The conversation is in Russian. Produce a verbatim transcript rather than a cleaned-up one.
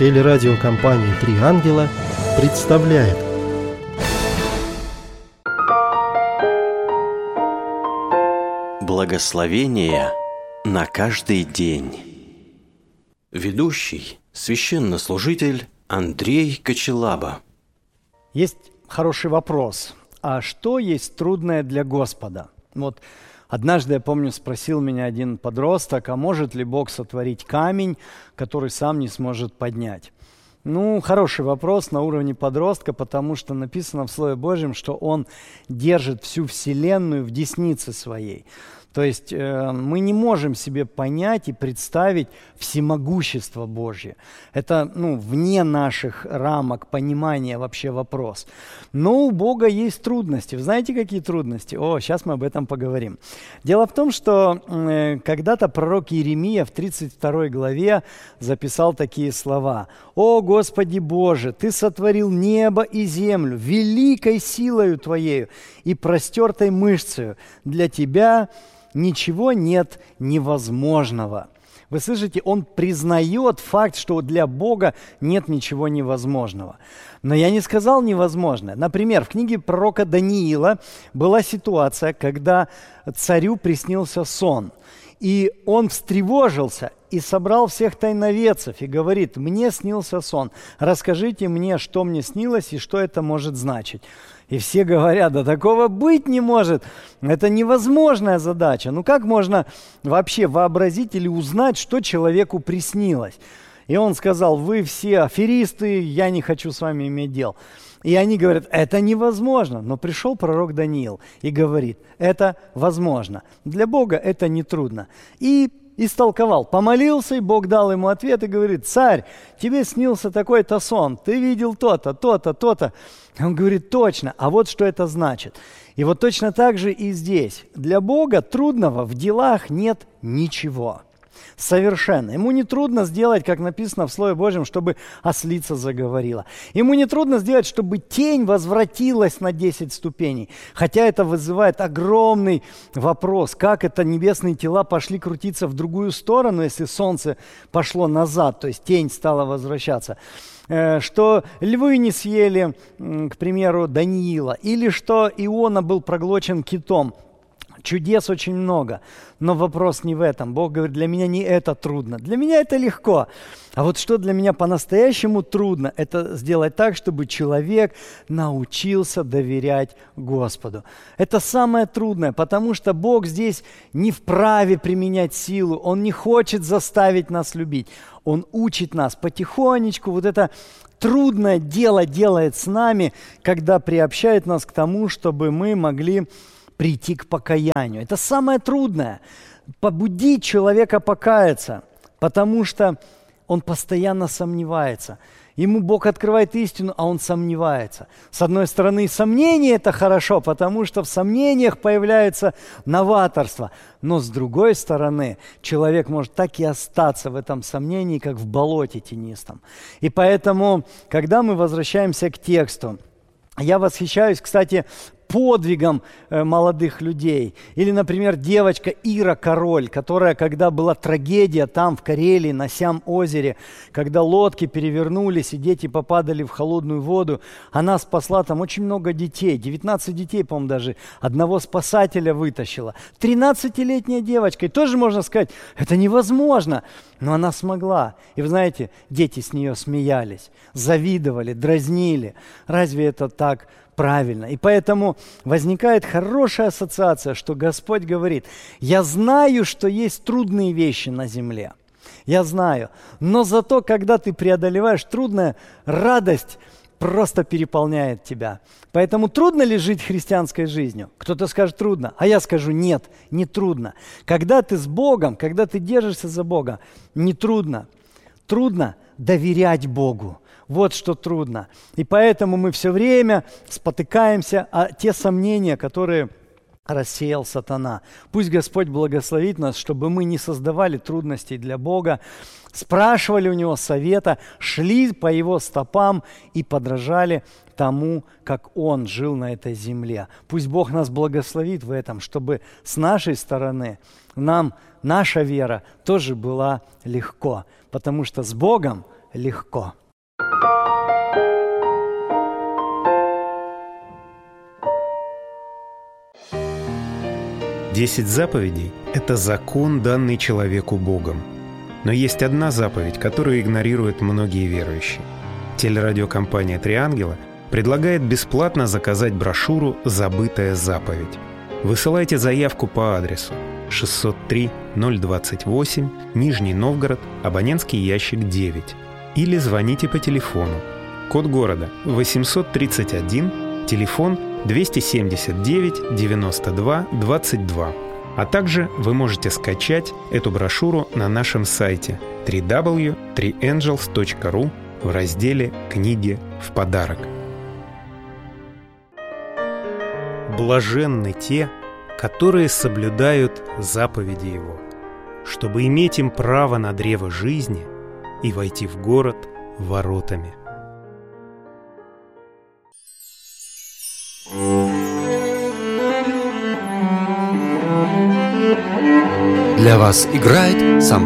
Телерадиокомпания «Три ангела» представляет. Благословение на каждый день. Ведущий – священнослужитель Андрей Кочелаба. Есть хороший вопрос. А что есть трудное для Господа? Вот однажды, я помню, спросил меня один подросток, а может ли Бог сотворить камень, который сам не сможет поднять? Ну, хороший вопрос на уровне подростка, потому что написано в Слове Божьем, что Он держит всю вселенную в деснице Своей. То есть э, мы не можем себе понять и представить всемогущество Божье. Это ну, вне наших рамок понимания вообще вопрос. Но у Бога есть трудности. Вы знаете, какие трудности? О, сейчас мы об этом поговорим. Дело в том, что э, когда-то пророк Иеремия в тридцать второй главе записал такие слова. «О, Господи Боже, Ты сотворил небо и землю великой силою Твоею и простертой мышцею. Для Тебя ничего нет невозможного». Вы слышите, он признает факт, что для Бога нет ничего невозможного. Но я не сказал невозможное. Например, в книге пророка Даниила была ситуация, когда царю приснился сон. И он встревожился и собрал всех тайноведцев и говорит: «Мне снился сон, расскажите мне, что мне снилось и что это может значить». И все говорят: да такого быть не может, это невозможная задача. Ну как можно вообще вообразить или узнать, что человеку приснилось? И он сказал: вы все аферисты, я не хочу с вами иметь дел. И они говорят: это невозможно. Но пришел пророк Даниил и говорит: это возможно. Для Бога это нетрудно. И истолковал, помолился, и Бог дал ему ответ и говорит: царь, тебе снился такой-то сон, ты видел то-то, то-то, то-то. Он говорит: точно, а вот что это значит. И вот точно так же и здесь. Для Бога трудного в делах нет ничего. Совершенно. Ему не трудно сделать, как написано в Слове Божьем, чтобы ослица заговорила. Ему не трудно сделать, чтобы тень возвратилась на десять ступеней. Хотя это вызывает огромный вопрос, как это небесные тела пошли крутиться в другую сторону, если солнце пошло назад, то есть тень стала возвращаться. Что львы не съели, к примеру, Даниила, или что Иона был проглочен китом. Чудес очень много, но вопрос не в этом. Бог говорит: для меня не это трудно, для меня это легко. А вот что для меня по-настоящему трудно, это сделать так, чтобы человек научился доверять Господу. Это самое трудное, потому что Бог здесь не вправе применять силу, Он не хочет заставить нас любить. Он учит нас потихонечку, вот это трудное дело делает с нами, когда приобщает нас к тому, чтобы мы могли прийти к покаянию. Это самое трудное. Побудить человека покаяться, потому что он постоянно сомневается. Ему Бог открывает истину, а он сомневается. С одной стороны, сомнение – это хорошо, потому что в сомнениях появляется новаторство. Но с другой стороны, человек может так и остаться в этом сомнении, как в болоте тенистом. И поэтому, когда мы возвращаемся к тексту, я восхищаюсь, кстати, подвигом э, молодых людей. Или, например, девочка Ира Король, которая, когда была трагедия там, в Карелии, на Сям-озере, когда лодки перевернулись и дети попадали в холодную воду, она спасла там очень много детей, девятнадцать детей, по-моему, даже одного спасателя вытащила. тринадцатилетняя девочка, и тоже можно сказать, это невозможно, но она смогла. И вы знаете, дети с нее смеялись, завидовали, дразнили. Разве это так правильно? И поэтому возникает хорошая ассоциация, что Господь говорит: я знаю, что есть трудные вещи на земле. Я знаю. Но зато, когда ты преодолеваешь трудное, радость просто переполняет тебя. Поэтому трудно ли жить христианской жизнью? Кто-то скажет: трудно. А я скажу: нет, не трудно. Когда ты с Богом, когда ты держишься за Бога, не трудно. Трудно доверять Богу. Вот что трудно. И поэтому мы все время спотыкаемся о те сомнения, которые рассеял сатана. Пусть Господь благословит нас, чтобы мы не создавали трудностей для Бога, спрашивали у него совета, шли по его стопам и подражали тому, как он жил на этой земле. Пусть Бог нас благословит в этом, чтобы с нашей стороны нам наша вера тоже была легко, потому что с Богом легко. Десять заповедей – это закон, данный человеку Богом. Но есть одна заповедь, которую игнорируют многие верующие. Телерадиокомпания «Три ангела» предлагает бесплатно заказать брошюру «Забытая заповедь». Высылайте заявку по адресу шестьсот три ноль двадцать восемь, Нижний Новгород, абонентский ящик девять. Или звоните по телефону. Код города восемьсот тридцать один, телефон двести семьдесят девять девяносто два двадцать два. А также вы можете скачать эту брошюру на нашем сайте дабл ю дабл ю дабл ю точка три энджелс точка ру в разделе «Книги в подарок». Блаженны те, которые соблюдают заповеди Его, чтобы иметь им право на древо жизни и войти в город воротами. Для вас играет сам